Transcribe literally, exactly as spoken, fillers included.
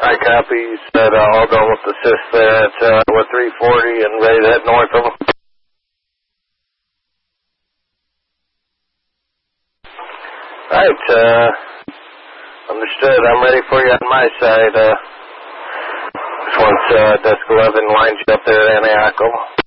I copy. You said uh, all done with assist there at uh, with three forty and ready to head north of them. All right, uh, understood. I'm ready for you on my side. Uh, just once uh, Desk eleven lines you up there at Anayaco.